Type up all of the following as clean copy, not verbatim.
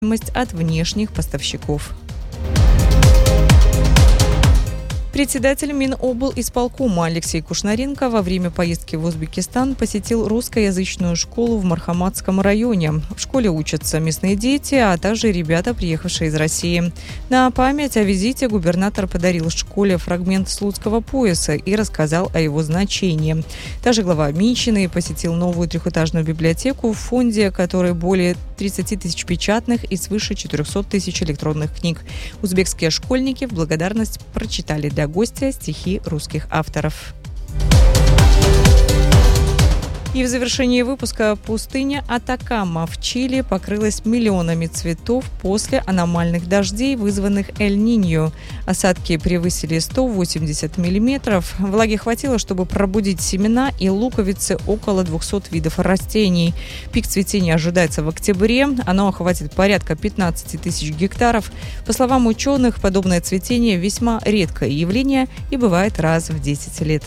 от внешних поставщиков. Председатель Миноблисполкома Алексей Кушнаренко во время поездки в Узбекистан посетил русскоязычную школу в Мархаматском районе. В школе учатся местные дети, а также ребята, приехавшие из России. На память о визите губернатор подарил школе фрагмент Слуцкого пояса и рассказал о его значении. Также глава Минщины посетил новую трехэтажную библиотеку в фонде, которой более 30 тысяч печатных и свыше 400 тысяч электронных книг. Узбекские школьники в благодарность прочитали для гостя стихи русских авторов. И в завершении выпуска пустыня Атакама в Чили покрылась миллионами цветов после аномальных дождей, вызванных Эль-Ниньо. Осадки превысили 180 миллиметров. Влаги хватило, чтобы пробудить семена и луковицы около 200 видов растений. Пик цветения ожидается в октябре. Оно охватит порядка 15 тысяч гектаров. По словам ученых, подобное цветение весьма редкое явление и бывает раз в 10 лет.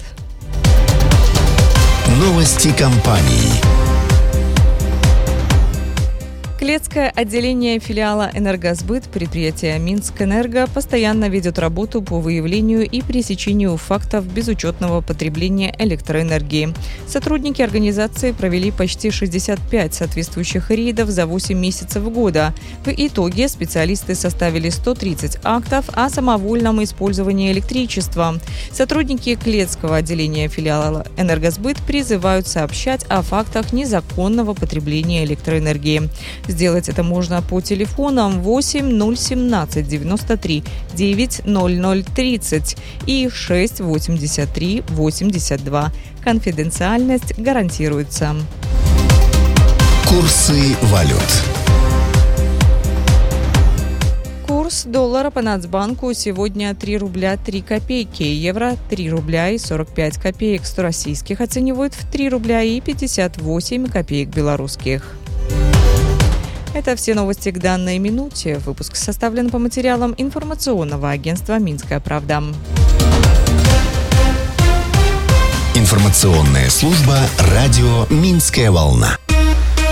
Новости компании. Клецкое отделение филиала «Энергосбыт» предприятия «Минскэнерго» постоянно ведет работу по выявлению и пресечению фактов безучетного потребления электроэнергии. Сотрудники организации провели почти 65 соответствующих рейдов за 8 месяцев года. В итоге специалисты составили 130 актов о самовольном использовании электричества. Сотрудники Клецкого отделения филиала «Энергосбыт» призывают сообщать о фактах незаконного потребления электроэнергии. Сделать это можно по телефонам 8 017 93 9 0030 и 6 83 82. Конфиденциальность гарантируется. Курсы валют. Курс доллара по Нацбанку сегодня 3 рубля 3 копейки, евро 3 рубля и 45 копеек, 100 российских оценивают в 3 рубля и 58 копеек белорусских. Это все новости к данной минуте. Выпуск составлен по материалам информационного агентства «Минская правда». Информационная служба радио «Минская волна».